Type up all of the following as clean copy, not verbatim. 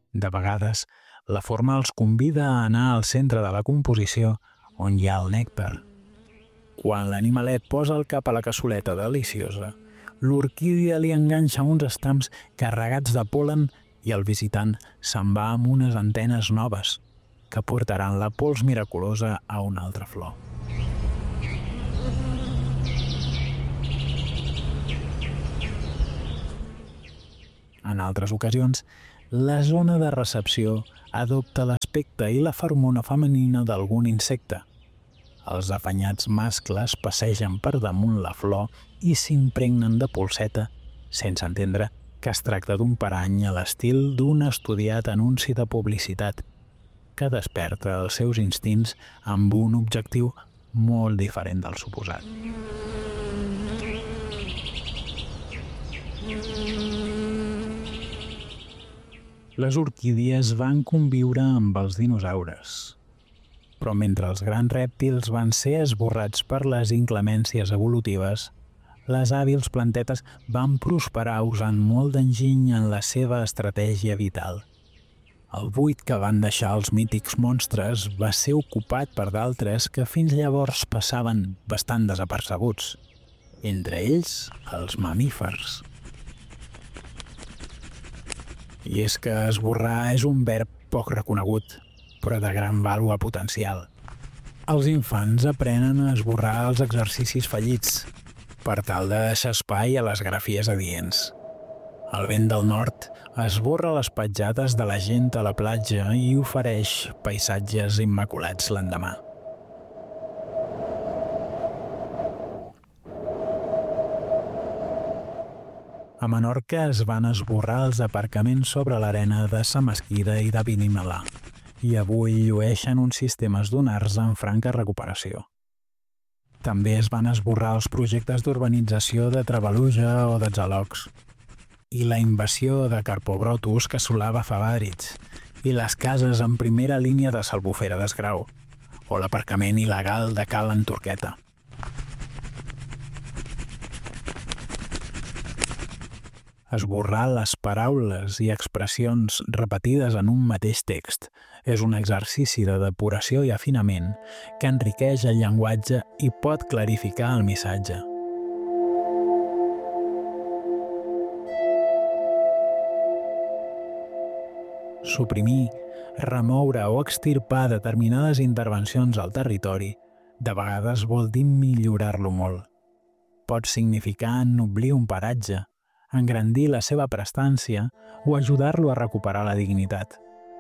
De vegades, la forma els convida a anar al centre de la composició on hi ha el nèctar. Quan l'animalet posa el cap a la cassoleta deliciosa, l'orquídia li enganxa uns estams carregats de pol·len i el visitant se'n va amb unes antenes noves que portaran la pols miraculosa a una altra flor. En altres ocasions, la zona de recepció adopta l'aspecte i la feromona femenina d'algun insecte. Els afanyats mascles passegen per damunt la flor i s'impregnen de polseta, sense entendre que es tracta d'un parany a l'estil d'un estudiat anunci de publicitat, que desperta els seus instints amb un objectiu molt diferent del suposat. Les orquídies van conviure amb els dinosaures, però mentre els grans rèptils van ser esborrats per les inclemències evolutives, les hàbils plantetes van prosperar usant molt d'enginy en la seva estratègia vital. El buit que van deixar els mítics monstres va ser ocupat per d'altres que fins llavors passaven bastant desapercebuts, entre ells els mamífers. I és que esborrar és un verb poc reconegut, però de gran vàlua potencial. Els infants aprenen a esborrar els exercicis fallits per tal de deixar espai a les gràfies adients. El vent del nord esborra les petjades de la gent a la platja i ofereix paisatges immaculats l'endemà. A Menorca es van esborrar els aparcaments sobre l'arena de Sa Mesquida i de Benimelà i avui llueixen uns sistemes dunars en franca recuperació. També es van esborrar els projectes d'urbanització de Trebaluja o de Xalocs i la invasió de Carpobrotus que assolava Fabàrits i les cases en primera línia de Salbufera d'Esgrau o l'aparcament il·legal de Cal en Turqueta. Esborrar les paraules i expressions repetides en un mateix text és un exercici de depuració i afinament que enriqueix el llenguatge i pot clarificar el missatge. Suprimir, remoure o extirpar determinades intervencions al territori de vegades vol dir millorar-lo molt. Pot significar ennoblir un paratge, engrandir la seva prestància o ajudar-lo a recuperar la dignitat.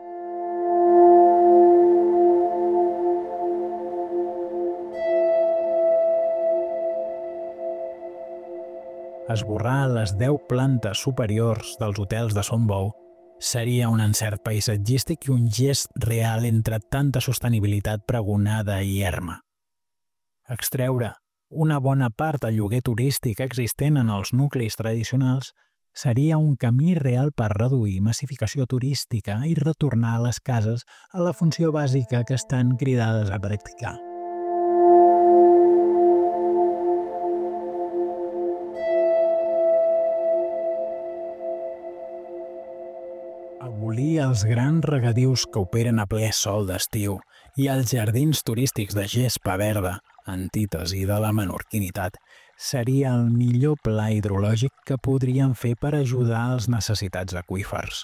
Esborrar les 10 plantes superiors dels hotels de Son Bou seria un encert paisatgístic i un gest real entre tanta sostenibilitat pregonada i erma. Extreure una bona part del lloguer turístic existent en els nuclis tradicionals seria un camí real per reduir massificació turística i retornar a les cases a la funció bàsica que estan cridades a practicar. Abolir els grans regadius que operen a ple sol d'estiu i els jardins turístics de gespa verda, antítesi de la menorquinitat, seria el millor pla hidrològic que podrien fer per ajudar als necessitats aqüífers.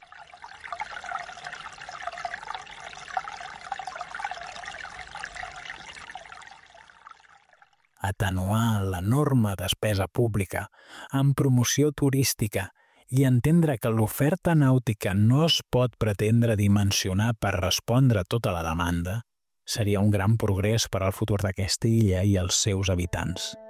Atenuar l'enorme despesa pública en promoció turística i entendre que l'oferta nàutica no es pot pretendre dimensionar per respondre a tota la demanda seria un gran progrés per al futur d'aquesta illa i els seus habitants.